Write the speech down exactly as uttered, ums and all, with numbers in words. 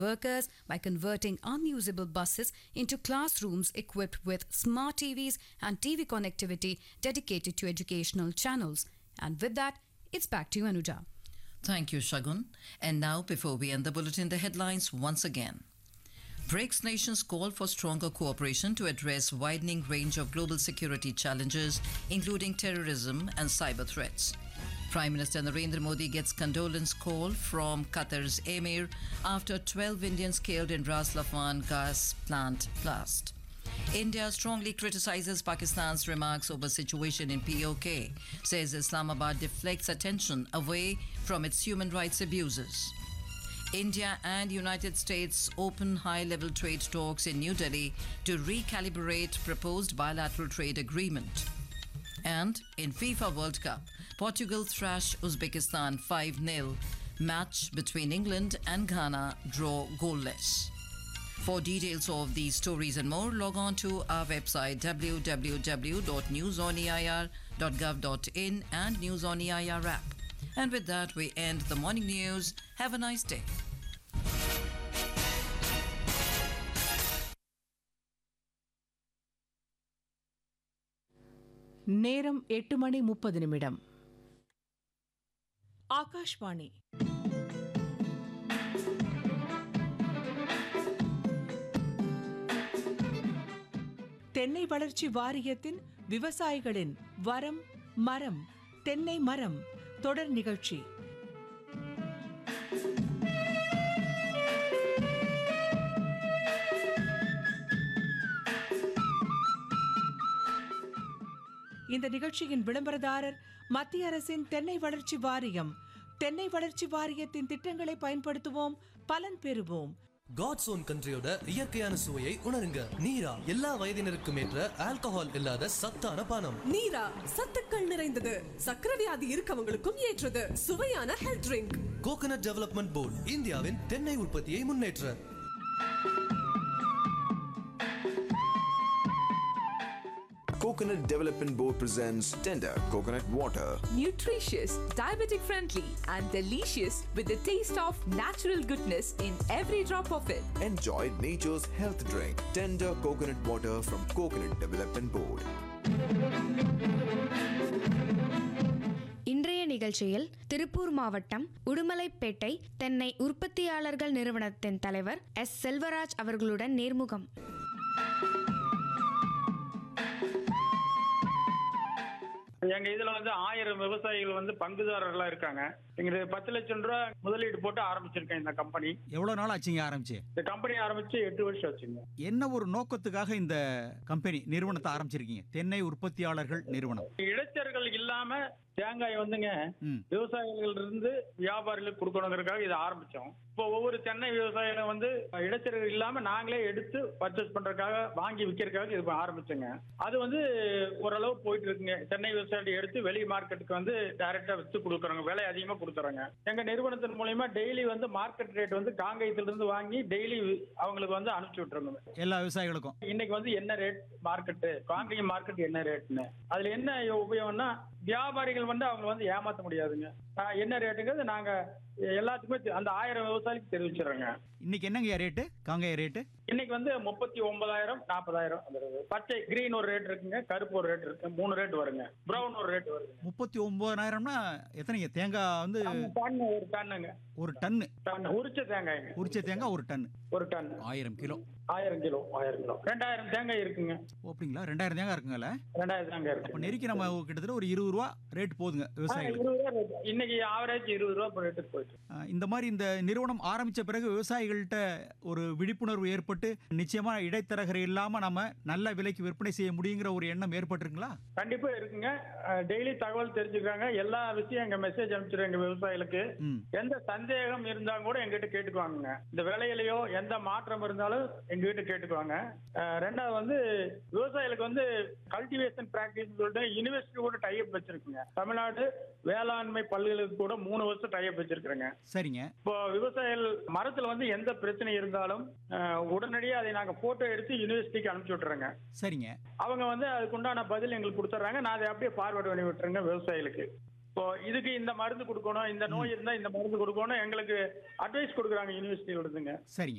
workers by converting unusable buses into classrooms equipped with smart T Vs and T V connectivity dedicated to educational channels. And with that, it's back to you, Anuja. Thank you, Shagun. And now, before we end the bulletin, the headlines once again. BRICS nations call for stronger cooperation to address widening range of global security challenges, including terrorism and cyber threats. Prime Minister Narendra Modi gets condolence call from Qatar's Emir after twelve Indians killed in Ras Laffan gas plant blast. India strongly criticizes Pakistan's remarks over situation in P O K, says Islamabad deflects attention away from its human rights abuses. India and United States open high-level trade talks in New Delhi to recalibrate proposed bilateral trade agreement. And in FIFA World Cup, Portugal thrash Uzbekistan five nil. Match between England and Ghana draw goalless. For details of these stories and more, log on to our website w w w dot news on e i r dot gov dot in and News on E I R app. And with that, we end the morning news. Have a nice day. நேரம் எட்டு மணி முப்பது நிமிடம். ஆகாஷ்வாணி. தென்னை வளர்ச்சி வாரியத்தின் விவசாயிகளின் வரம் மரம் தென்னை மரம் தொடர் நிகழ்ச்சி. இந்த நிகழ்ச்சியின் விளம்பரதாரர் மத்திய அரசின் தென்னை வளர்ச்சி வாரியம். தென்னை வளர்ச்சி வாரியத்தின் திட்டங்களை பயன்படுத்துவோம், பலன் பெறுவோம். காட்ஸ் ஓன் கண்ட்ரியோட இயற்கையான சுவையை உணருங்க. நீரா எல்லா வயதினருக்கும் ஏற்ற ஆல்கஹால் இல்லாத சத்தான பானம். நீரா சத்துக்கள் நிறைந்தது, சக்கரை வியாதி இருக்கவங்களுக்கும் ஏற்றது, சுவையான health drink. Coconut development board இந்தியாவின் தென்னை உற்பத்தியை முன்னேற்ற. Coconut Development Board presents Tender Coconut Water. Nutritious, diabetic friendly and delicious with the taste of natural goodness in every drop of it. Enjoy nature's health drink. Tender Coconut Water from Coconut Development Board. இன்றைய நிகழ்ச்சியில் திருப்பூர் மாவட்டம் உடுமலைப்பேட்டை தென்னை உற்பத்தியாளர்கள் நிறுவனத்தின் தலைவர் S Selvaraj அவர்களுடன் நேர்முகம். எங்க இதுல வந்து ஆயிரம் விவசாயிகள் வந்து பங்குதாரர்களா இருக்காங்க. எங்க பத்து லட்சம் ரூபாய் முதலீடு போட்டு ஆரம்பிச்சிருக்கேன் இந்த கம்பெனி. எவ்வளவு நாள் ஆச்சுங்க ஆரம்பிச்சு? இந்த கம்பெனி ஆரம்பிச்சு எட்டு வருஷம் ஆச்சுங்க. என்ன ஒரு நோக்கத்துக்காக இந்த கம்பெனி நிறுவனத்தை ஆரம்பிச்சிருக்கீங்க? தென்னை உற்பத்தியாளர்கள் நிறுவனம். இடைத்தரகர்கள் இல்லாம தேங்காய் வந்துங்க விவசாயிகள் இருந்து வியாபாரிகளுக்கு கொடுக்கணுங்கிறதுக்காக இதை ஆரம்பிச்சோம். இப்போ ஒவ்வொரு தென்னை விவசாயிகளும் வந்து இடைத்தரகர்கள் இல்லாம நாங்களே எடுத்து பர்ச்சேஸ் பண்றதுக்காக வாங்கி விற்கிறதுக்காக இது ஆரம்பிச்சோங்க. அது வந்து ஓரளவு போயிட்டு இருக்குங்க. தென்னை விவசாயிகள் எடுத்து வெளி மார்க்கெட்டுக்கு வந்து டைரக்டா வித்து கொடுக்குறாங்க, விலை அதிகமா கொடுத்துறாங்க. எங்க நிறுவனத்தின் மூலமா டெய்லி வந்து மார்க்கெட் ரேட் வந்து காங்கயத்துல இருந்து வாங்கி டெய்லி அவங்களுக்கு வந்து அனுப்பிச்சு விட்டுருங்க எல்லா விவசாயிகளுக்கும். இன்னைக்கு வந்து என்ன ரேட் மார்க்கெட், காங்கயம் மார்க்கெட் என்ன ரேட்னு அதுல என்ன உபயோகம்னா வியாபாரிகள் வந்து அவங்க வந்து ஏமாத்த முடியாதுங்க. என்ன ரேட்டுங்கிறது நாங்க எல்லாத்துக்குமே அந்த ஆயிரம் விவசாயிக்கு தெரிவிச்சிடறோங்க. இன்னைக்கு என்னங்க ரேட்டு காங்கய ரேட்டு? இன்னைக்கு வந்து முப்பத்தி ஒன்பதாயிரம் நாற்பதாயிரம். பச்சை கிரீன் ஒரு ரேட் இருக்குங்க, கருப்பு ஒரு ரேட் இருக்கு, மூணு ரேட் வருங்க, பிரவுன் ஒரு ரேட் வருங்க. முப்பத்தி ஒன்பதாயிரம்னா எத்தனைங்க தேங்காய் வந்து? டன் ஒரு டன்னுங்க. ஒரு டன்னு டன் உரிச்ச தேங்காய்ங்க. உரிச்ச தேங்காய் ஒரு டன். ஒரு டன் ஆயிரம் கிலோ. ஆயிரம் கிலோ ஆயிரம் கிலோ ரெண்டாயிரம் தேங்காய் இருக்குங்க. அப்படிங்களா? ரெண்டாயிரம் தேங்காய் இருக்குங்கல்ல? ரெண்டாயிரம் தேங்காய் இருக்கு. அப்ப நெருக்கி நம்ம கிட்டத்தட்ட ஒரு இருபது ரூபா ரேட் போதுங்க விவசாயிகளுக்கு. இன்னைக்கு ஆவரேஜ் இருபது ரூபா ரேட்டுக்கு போயிட்டு. இந்த மாதிரி இந்த நிறுவனம் ஆரம்பிச்ச பிறகு விவசாயிகள்கிட்ட ஒரு விழிப்புணர்வு ஏற்பட்டு நிச்சயமா இடைத்தரகர் இல்லாம நம்ம நல்ல விலைக்கு விற்பனை செய்ய முடியுங்கிற ஒரு எண்ணம் ஏற்பட்டிருக்குங்களா? கண்டிப்பா இருக்குங்க. டெய்லி தகவல் தெரிஞ்சுக்காங்க. எல்லா விஷயம் எங்க மெசேஜ் அனுப்பிச்சிருங்க. எங்க விவசாயிகளுக்கு எந்த சந்தேகம் இருந்தா கூட எங்கிட்ட கேட்டுக்குவாங்க. இந்த விலையிலயோ எந்த மாற்றம் இருந்தாலும் எங்ககிட்ட கேட்டுக்குவாங்க. ரெண்டாவது வந்து விவசாயிகளுக்கு வந்து கல்டிவேஷன் பிராக்டிஸ் சொல்லிட்டு யூனிவர்சிட்டி கூட டைப் வச்சிருக்குங்க. தமிழ்நாடு வேளாண்மை பல்கலைக்கழகம் கூட மூணு வருஷம் டைப் வச்சிருக்கிறேங்க. சரிங்க. இப்போ விவசாயிகள் மரத்துல வந்து எந்த பிரச்சனை இருந்தாலும் உடனடியாக அதை நாங்க போட்டோ எடுத்து யூனிவர்சிட்டிக்கு அனுப்பிச்சு விட்டுறோங்க. சரிங்க. அவங்க வந்து அதுக்குண்டான பதில் எங்களுக்கு கொடுத்துட்றாங்க. நான் அதை அப்படியே ஃபார்வர்ட் பண்ணி விட்டுறேங்க விவசாயிகளுக்கு. இப்போ இதுக்கு இந்த மருந்து கொடுக்கணும், இந்த நோய் இருந்தா இந்த மருந்து கொடுக்கணும், எங்களுக்கு அட்வைஸ் கொடுக்குறாங்க யூனிவர்சிட்டியில இருந்துங்க. சரிங்க.